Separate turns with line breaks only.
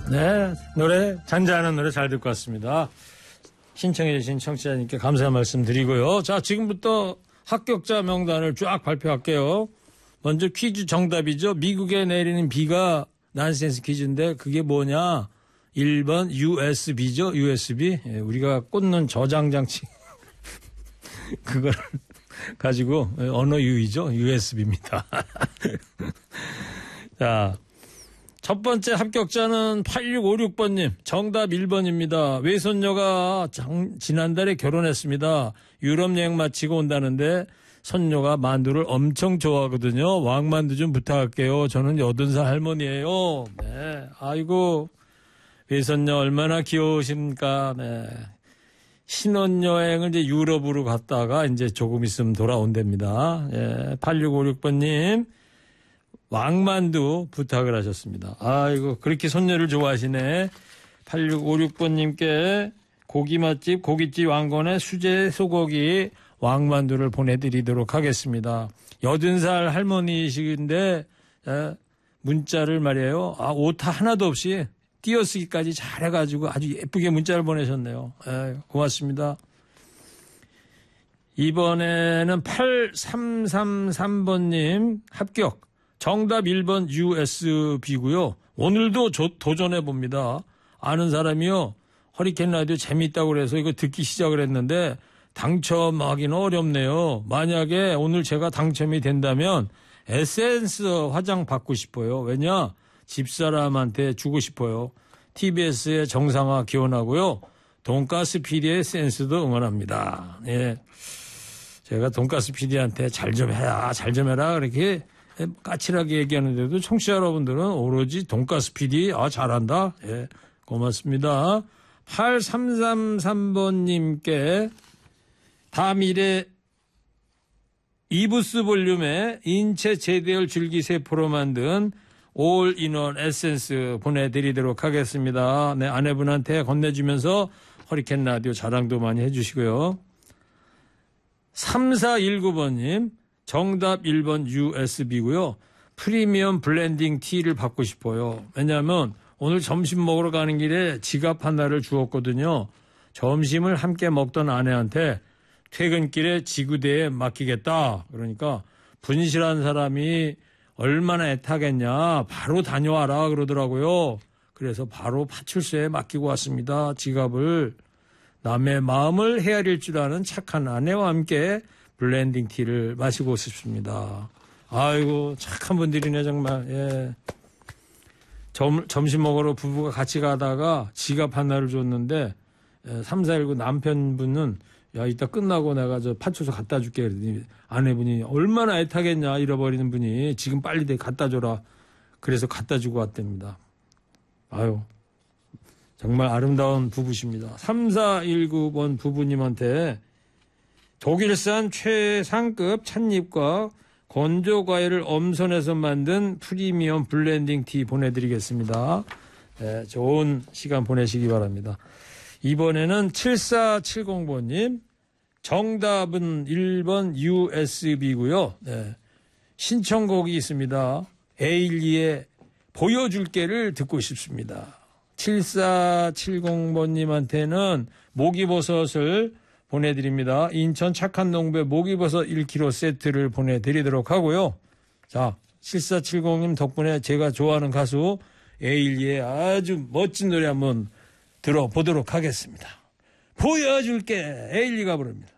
네, 노래, 잔잔한 노래 잘 듣고 왔습니다. 신청해주신 청취자님께 감사의 말씀 드리고요. 자, 지금부터 합격자 명단을 쫙 발표할게요. 먼저 퀴즈 정답이죠. 미국에 내리는 비가 난센스 퀴즈인데 그게 뭐냐? 1번 USB죠. USB. 예, 우리가 꽂는 저장장치. 그걸 가지고 언어 유희죠. USB입니다. 자, 첫 번째 합격자는 8656번님. 정답 1번입니다. 외손녀가 지난달에 결혼했습니다. 유럽 여행 마치고 온다는데 손녀가 만두를 엄청 좋아하거든요. 왕만두 좀 부탁할게요. 저는 80살 할머니예요. 네, 아이고 외손녀 얼마나 귀여우십니까. 네. 신혼여행을 이제 유럽으로 갔다가 이제 조금 있으면 돌아온답니다. 예, 8656번님. 왕만두 부탁을 하셨습니다. 아이고, 그렇게 손녀를 좋아하시네. 8656번님께 고기 맛집, 고깃집 왕건의 수제 소고기 왕만두를 보내드리도록 하겠습니다. 80살 할머니이신데, 문자를 말이에요. 오타 하나도 없이 띄어쓰기까지 잘해가지고 아주 예쁘게 문자를 보내셨네요. 고맙습니다. 이번에는 8333번님 합격. 정답 1번 USB고요. 오늘도 도전해봅니다. 아는 사람이요. 허리케인 라디오 재미있다고 그래서 이거 듣기 시작을 했는데 당첨하기는 어렵네요. 만약에 오늘 제가 당첨이 된다면 에센스 화장 받고 싶어요. 왜냐? 집사람한테 주고 싶어요. TBS의 정상화 기원하고요. 돈가스 PD의 센스도 응원합니다. 예. 제가 돈가스 PD한테 잘 좀 해라, 잘 좀 해라 그렇게 까칠하게 얘기하는데도 청취자 여러분들은 오로지 돈가스 PD 잘한다. 예, 고맙습니다. 8333번님께 다미래 이부스 볼륨의 인체 제대열 줄기세포로 만든 올인원 에센스 보내드리도록 하겠습니다. 네, 아내분한테 건네주면서 허리케인 라디오 자랑도 많이 해주시고요. 3419번님 정답 1번 USB고요. 프리미엄 블렌딩 티를 받고 싶어요. 왜냐하면 오늘 점심 먹으러 가는 길에 지갑 하나를 주었거든요. 점심을 함께 먹던 아내한테 퇴근길에 지구대에 맡기겠다. 그러니까 분실한 사람이 얼마나 애타겠냐. 바로 다녀와라 그러더라고요. 그래서 바로 파출소에 맡기고 왔습니다. 지갑을. 남의 마음을 헤아릴 줄 아는 착한 아내와 함께 블렌딩 티를 마시고 싶습니다. 아이고 착한 분들이네 정말. 예. 점심 먹으러 부부가 같이 가다가 지갑 하나를 줬는데 3419 남편분은 야 이따 끝나고 내가 저 파출소 갖다 줄게 그랬더니 아내분이 얼마나 애타겠냐 잃어버리는 분이 지금 빨리 갖다 줘라. 그래서 갖다 주고 왔답니다. 아유 정말 아름다운 부부십니다. 3419번 부부님한테 독일산 최상급 찻잎과 건조과일을 엄선해서 만든 프리미엄 블렌딩 티 보내드리겠습니다. 네, 좋은 시간 보내시기 바랍니다. 이번에는 7470번님 정답은 1번 USB고요. 네, 신청곡이 있습니다. 에일리의 보여줄게를 듣고 싶습니다. 7470번님한테는 목이버섯을 보내드립니다. 인천 착한 농부의 목이버섯 1kg 세트를 보내드리도록 하고요. 자, 7470님 덕분에 제가 좋아하는 가수 에일리의 아주 멋진 노래 한번 들어보도록 하겠습니다. 보여줄게 에일리가 부릅니다.